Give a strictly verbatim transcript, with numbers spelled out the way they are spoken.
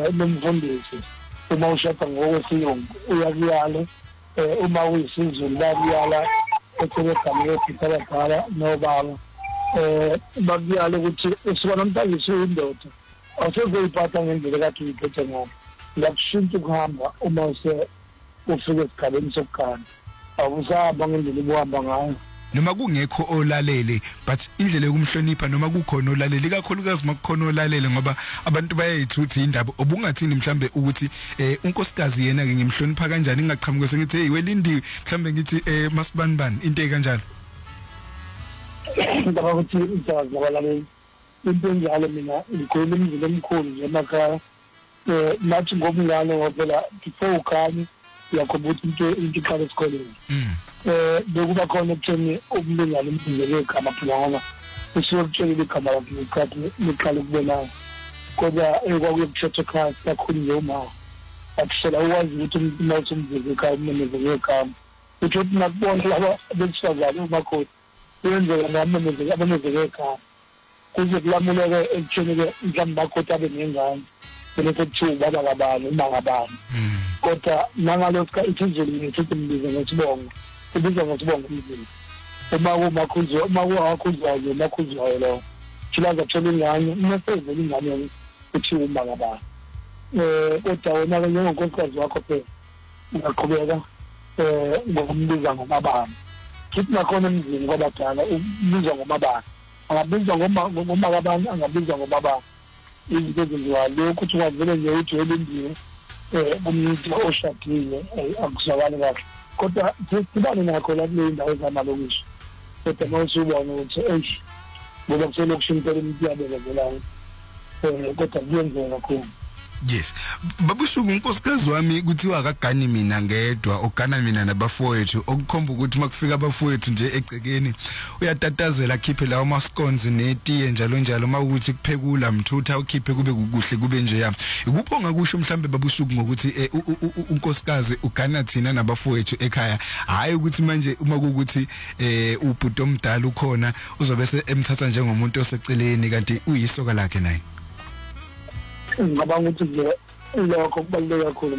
nomfundisi uma ushada ngokwesiyongo uyakuyala uma uyisizulu bayakuyala ekhebegama lephitha abadala nobaba eh bakuyala ukuthi usibona umntana isuyindoda awusezoyiphatha ngendlela kade uyiphethe ngayo ngakushintsha ukuhamba uma use ufike esigabeni sokugana awusahamba ngendlela ubuhamba ngayo noma kungekho olalele but indlela yokumhlonipha noma kukhona olalele kakhulukazi makukhona olalele ngoba abantu bayayithuthi indaba obungathini mhlambe ukuthi eh unkosikazi yena ke ngimhlonipha kanjani ngingaqhamuke sengithi hey welindiwe mhlambe ngithi eh masibanibani into ekanjalo ndaba ukuthi izazi ngobalaleli into enjalo mina ngikhuluma imizimba emkhulu nje emakhaya eh nathi ngomngane ngoba before ukhanye yakhobuthi into into iqala esikoleni eh bekuba khona ekutheni ukulingana imizimba egama philanga usiyokutshela igama lakhe ngesikhathi liqala ukubonana kodwa ekwakuyokushotha ekhaya kakhulu nje uma akushela ukwazi ukuthi umuntu mawuthi umzimba ekhaya umemezeke egama uthi uthi nakubona laba besifazane umakhosi uyenzeka ngamemezeke abamezeke ekhaya kuze kulamuleke ekutheni-ke mhlawumbe bakhothi abe nengane selokhu kuthiwa ubaba kabani uma ngabani kodwa nangalokho ithizeli ngithi mbize ngosibongo kubizwa ngosibongo umzimba uma kumakhuzwa uma kuwakhuzwayo makhuzwayo lo thilaza thola ingane umesezele ingane kuthiwa uma ngabani eh kodwa wona-ke njengonkosikazi wakho phela ungaqhubeka eh ngokumbiza ngomabani futhi nakhona emzini kwabadala ubizwa ngomabani angabizwa ngoma kabani angabizwa ngomabani izinto ezenziwayo lokhu ukuthi ungavele nje uthi welindiwe eh umuntu oshadile akuzwakali kahle kodwa sibane nakho la kule indawo zamalokisho kodwa mawusubona ukuthi eish ngoba kuselokusho impela umuntu uyabezelayo eh kodwa kuyenzeka kakhulu. Yes. Babusuku unkosikazi wami kuthiwa akagani mina ngedwa ogana mina nabafowethu okukhomba ukuthi makufika abafowethu nje egcekeni uyatatazela akhiphe lawo mascones netiye njalo njalo mawukuthi kuphekula mthutha ukhiphe kube kukuhle kube nje yami ikupho ongakusho mhlambe babusuku ngokuthi unkosikazi ugana thina nabafowethu ekhaya hayi ukuthi manje uma kukuthi eh ubhuti omdala ukhona uzobe emthatha njengomuntu oseceleni kanti uyisoka lakhe naye ngabanga ukuthi nje lokho kubaluleke kakhulu